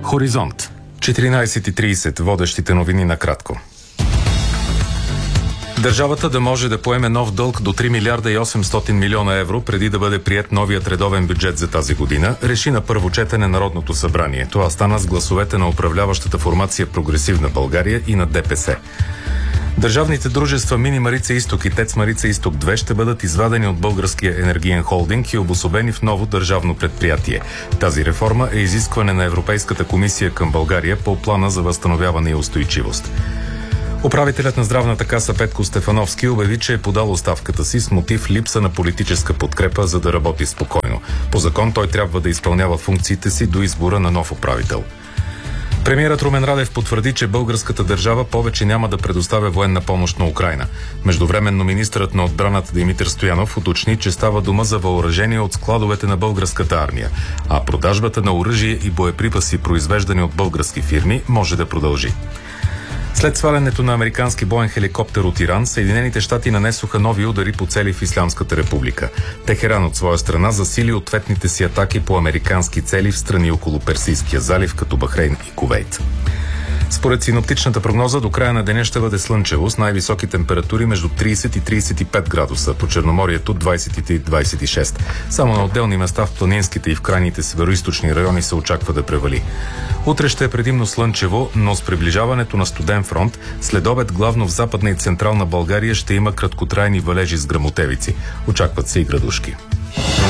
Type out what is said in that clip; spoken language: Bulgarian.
Хоризонт. 14:30. Водещите новини накратко. Държавата да може да поеме нов дълг до 3 милиарда и 800 милиона евро преди да бъде приет новият редовен бюджет за тази година, реши на първо четене Народното събрание. Това стана с гласовете на управляващата формация Прогресивна България и на ДПС. Държавните дружества Мини Марица Изток и ТЕЦ Марица Изток 2 ще бъдат извадени от Българския енергиен холдинг и обособени в ново държавно предприятие. Тази реформа е изискване на Европейската комисия към България по плана за възстановяване и устойчивост. Управителят на здравната каса Петко Стефановски обяви, че е подал оставката си с мотив липса на политическа подкрепа, за да работи спокойно. По закон той трябва да изпълнява функциите си до избора на нов управител. Премиерът Румен Радев потвърди, че българската държава повече няма да предоставя военна помощ на Украйна. Междувременно министърът на отбраната Димитър Стоянов уточни, че става дума за въоръжение от складовете на българската армия, а продажбата на оръжие и боеприпаси, произвеждани от български фирми, може да продължи. След свалянето на американски боен хеликоптер от Иран, Съединените щати нанесоха нови удари по цели в Ислямската република. Техеран от своя страна засили ответните си атаки по американски цели в страни около Персийския залив, като Бахрейн и Кувейт. Според синоптичната прогноза, до края на деня ще бъде слънчево с най-високи температури между 30 и 35 градуса, по Черноморието 23-26. Само на отделни места в планинските и в крайните североизточни райони се очаква да превали. Утре ще е предимно слънчево, но с приближаването на студен фронт, след обед главно в Западна и Централна България ще има краткотрайни валежи с гръмотевици. Очакват се и градушки.